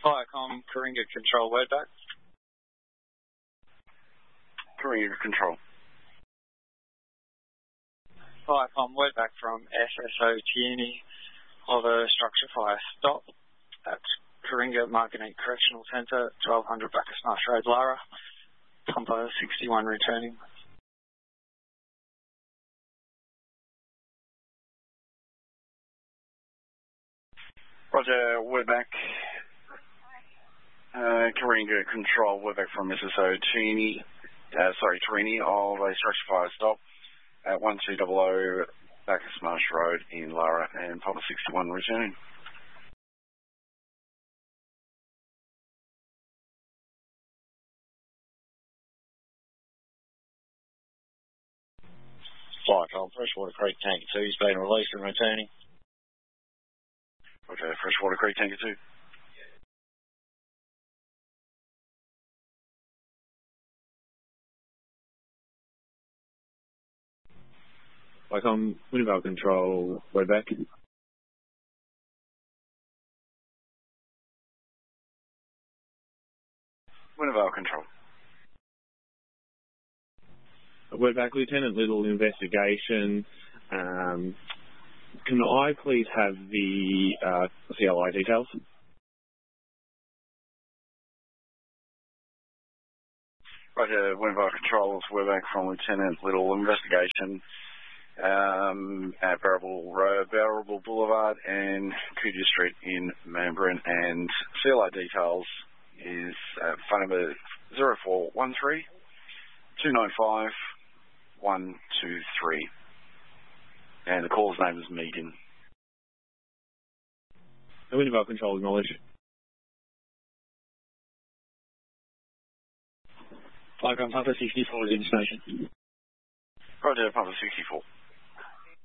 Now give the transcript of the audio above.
Viacom, Coringa Control, word back. Coringa Control. Viacom, word back from SSO Tierney of a structure fire stop at Coringa Marganet Correctional Centre, 1200 Bacchus Marsh Road, Lara. Pumper 61 returning. Roger, word back. Coringa Control, word back from SSO Tierney of a structure fire stop at 1200 Bacchus Marsh Road in Lara, and Pumper 61 returning. Viacom, Freshwater Creek Tanker 2 has been released and returning. Roger, Freshwater Creek Tanker 2. Viacom, Winnipeg Control, word back. Winnipeg Control. Word back, Lieutenant Little, investigation. Can I please have the CLI details? Roger, Winnipeg Control, word back from Lieutenant Little, investigation at Barrable Boulevard and Coodia Street in Mandarin, and CLI details is phone number 0413 295 123, and the caller's name is Megan. Winnipeg Control acknowledged. Viacom, Pumper 64 is in station. Roger, Pumper 64.